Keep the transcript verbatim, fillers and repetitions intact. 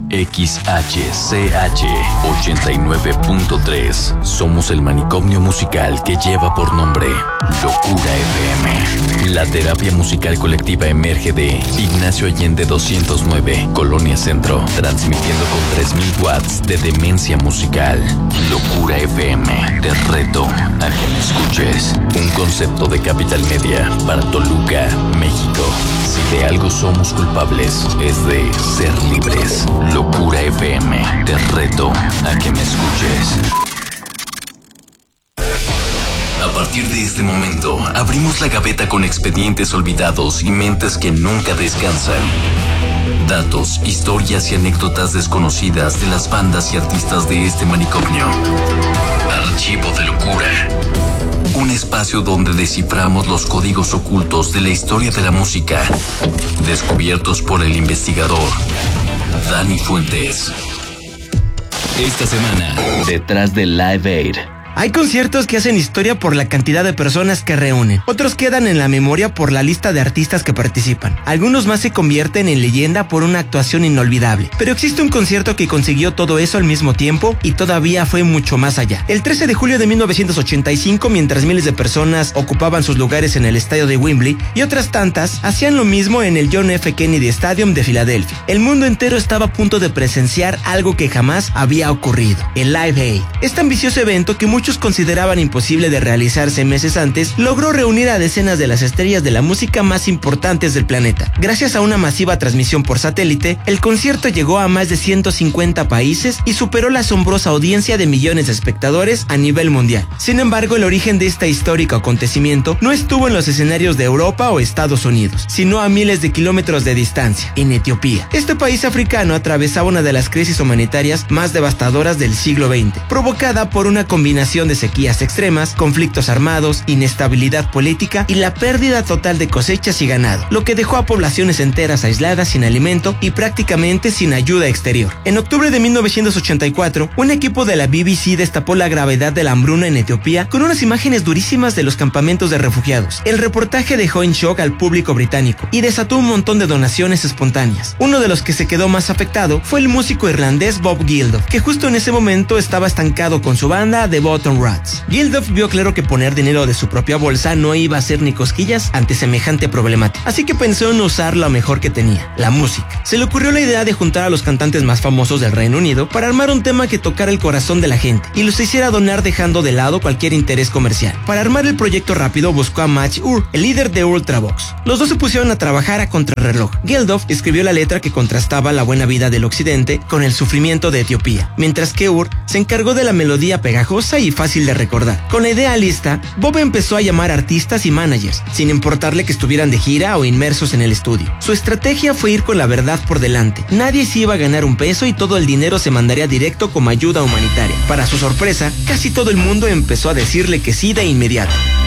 X H C H ochenta y nueve punto tres. Somos el manicomio musical que lleva por nombre Locura F M. La terapia musical colectiva emerge de Ignacio Allende doscientos nueve, Colonia Centro, transmitiendo con tres mil watts de demencia musical. Locura F M, te reto a que me escuches. Un concepto de Capital Media para Toluca, México. Si de algo somos culpables, es de ser libres. Locura F M, te reto a que me escuches. A partir de este momento, abrimos la gaveta con expedientes olvidados y mentes que nunca descansan. Datos, historias y anécdotas desconocidas de las bandas y artistas de este manicomio. Archivo de Locura. Un espacio donde desciframos los códigos ocultos de la historia de la música, descubiertos por el investigador Dani Fuentes. Esta semana, detrás del Live Aid. Hay conciertos que hacen historia por la cantidad de personas que reúnen. Otros quedan en la memoria por la lista de artistas que participan. Algunos más se convierten en leyenda por una actuación inolvidable. Pero existe un concierto que consiguió todo eso al mismo tiempo y todavía fue mucho más allá. El trece de julio de mil novecientos ochenta y cinco, mientras miles de personas ocupaban sus lugares en el estadio de Wembley y otras tantas hacían lo mismo en el John F. Kennedy Stadium de Filadelfia, el mundo entero estaba a punto de presenciar algo que jamás había ocurrido: el Live Aid. Este ambicioso evento que muchos Muchos consideraban imposible de realizarse meses antes, logró reunir a decenas de las estrellas de la música más importantes del planeta. Gracias a una masiva transmisión por satélite, el concierto llegó a más de ciento cincuenta países y superó la asombrosa audiencia de millones de espectadores a nivel mundial. Sin embargo, el origen de este histórico acontecimiento no estuvo en los escenarios de Europa o Estados Unidos, sino a miles de kilómetros de distancia, en Etiopía. Este país africano atravesaba una de las crisis humanitarias más devastadoras del siglo veinte, provocada por una combinación de sequías extremas, conflictos armados, inestabilidad política y la pérdida total de cosechas y ganado, lo que dejó a poblaciones enteras aisladas sin alimento y prácticamente sin ayuda exterior. En octubre de mil novecientos ochenta y cuatro, un equipo de la B B C destapó la gravedad de la hambruna en Etiopía con unas imágenes durísimas de los campamentos de refugiados. El reportaje dejó en shock al público británico y desató un montón de donaciones espontáneas. Uno de los que se quedó más afectado fue el músico irlandés Bob Geldof, que justo en ese momento estaba estancado con su banda The Bottom Rats. Geldof vio claro que poner dinero de su propia bolsa no iba a hacer ni cosquillas ante semejante problemática, así que pensó en usar lo mejor que tenía: la música. Se le ocurrió la idea de juntar a los cantantes más famosos del Reino Unido para armar un tema que tocara el corazón de la gente y los hiciera donar, dejando de lado cualquier interés comercial. Para armar el proyecto rápido buscó a Matt Ur, el líder de Ultravox. Los dos se pusieron a trabajar a contrarreloj. Geldof escribió la letra que contrastaba la buena vida del occidente con el sufrimiento de Etiopía, mientras que Ur se encargó de la melodía pegajosa y fácil de recordar. Con la idea lista, Bob empezó a llamar artistas y managers, sin importarle que estuvieran de gira o inmersos en el estudio. Su estrategia fue ir con la verdad por delante. Nadie se iba a ganar un peso y todo el dinero se mandaría directo como ayuda humanitaria. Para su sorpresa, casi todo el mundo empezó a decirle que sí de inmediato.